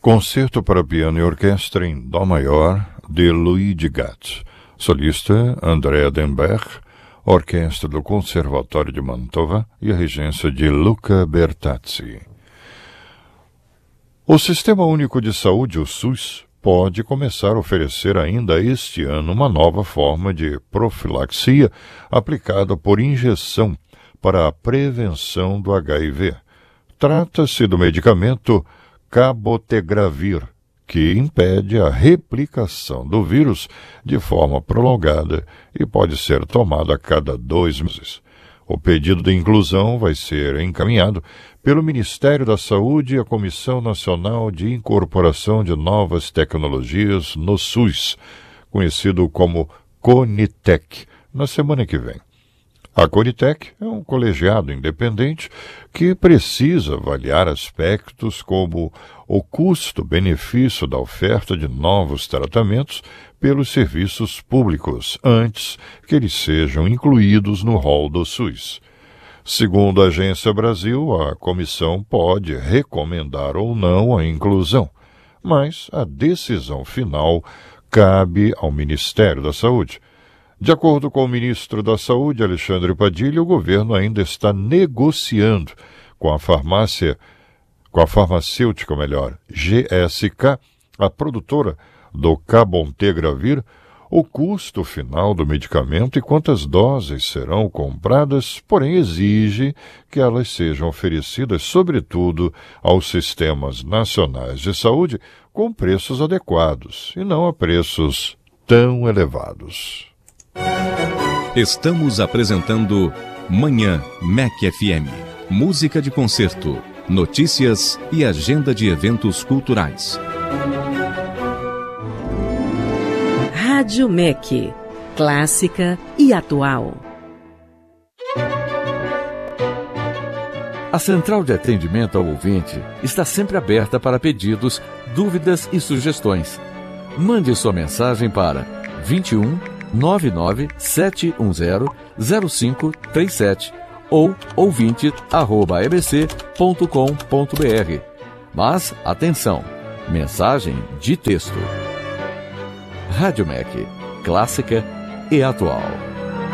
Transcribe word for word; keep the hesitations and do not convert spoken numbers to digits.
Concerto para piano e orquestra em Dó maior, de Luigi Gatz. Solista, Andrea Denberg, orquestra do Conservatório de Mantova e a regência de Luca Bertazzi. O Sistema Único de Saúde, o SUS, pode começar a oferecer ainda este ano uma nova forma de profilaxia aplicada por injeção para a prevenção do H I V. Trata-se do medicamento Cabotegravir, que impede a replicação do vírus de forma prolongada e pode ser tomado a cada dois meses. O pedido de inclusão vai ser encaminhado pelo Ministério da Saúde e a Comissão Nacional de Incorporação de Novas Tecnologias no SUS, conhecido como CONITEC, na semana que vem. A CONITEC é um colegiado independente que precisa avaliar aspectos como o custo-benefício da oferta de novos tratamentos pelos serviços públicos, antes que eles sejam incluídos no rol do SUS. Segundo a Agência Brasil, a comissão pode recomendar ou não a inclusão, mas a decisão final cabe ao Ministério da Saúde. De acordo com o ministro da Saúde, Alexandre Padilha, o governo ainda está negociando com a farmácia, com a farmacêutica, melhor, G S K, a produtora do Cabotegravir, o custo final do medicamento e quantas doses serão compradas, porém exige que elas sejam oferecidas, sobretudo, aos sistemas nacionais de saúde com preços adequados e não a preços tão elevados. Estamos apresentando Manhã M E C F M. Música de concerto, notícias e agenda de eventos culturais. Rádio M E C, clássica e atual. A Central de Atendimento ao Ouvinte está sempre aberta para pedidos, dúvidas e sugestões. Mande sua mensagem para vinte e um, nove nove sete um zero, zero cinco três sete ou ouvinte arroba e b c ponto com ponto b r. Mas, atenção, mensagem de texto. Rádio M E C, clássica e atual.